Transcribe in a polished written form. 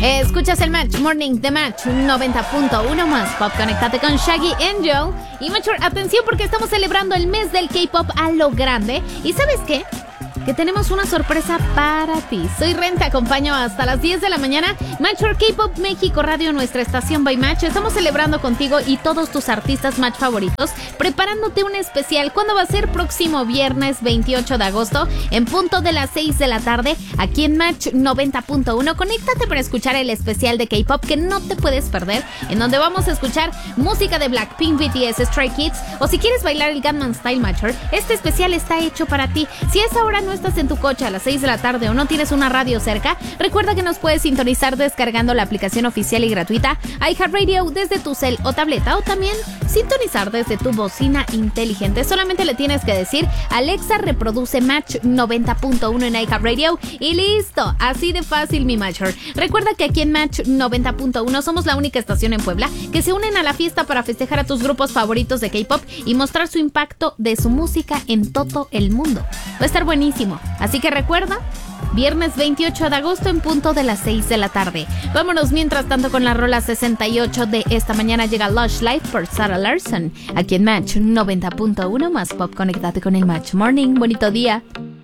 Escuchas el Match Morning de Match 90.1 más pop. Conéctate con Shaggy and Joe. Y Mature, atención porque estamos celebrando el mes del K-pop a lo grande. ¿Y sabes qué? Que tenemos una sorpresa para ti. Soy Ren, te acompaño hasta las 10 de la mañana. Mature K-Pop México Radio, nuestra estación by Match. Estamos celebrando contigo y todos tus artistas Match favoritos, preparándote un especial. ¿Cuándo va a ser? Próximo viernes 28 de agosto, en punto de las 6 de la tarde, aquí en Match 90.1. Conéctate para escuchar el especial de K-Pop que no te puedes perder, en donde vamos a escuchar música de Blackpink, BTS, Stray Kids, o si quieres bailar el Gangnam Style Mature, este especial está hecho para ti. Si a esa hora no estás en tu coche a las 6 de la tarde o no tienes una radio cerca, recuerda que nos puedes sintonizar descargando la aplicación oficial y gratuita iHeartRadio desde tu cel o tableta, o también sintonizar desde tu bocina inteligente. Solamente le tienes que decir: Alexa, reproduce Match 90.1 en iHeartRadio y listo. Así de fácil, mi Matcher. Recuerda que aquí en Match 90.1 somos la única estación en Puebla que se unen a la fiesta para festejar a tus grupos favoritos de K-pop y mostrar su impacto de su música en todo el mundo. Va a estar buenísimo. Así que recuerda, viernes 28 de agosto en punto de las 6 de la tarde. Vámonos mientras tanto con la rola 68 de esta mañana. Llega Lush Life por Sarah Larson, aquí en Match 90.1 más pop. Conéctate con el Match Morning. Bonito día.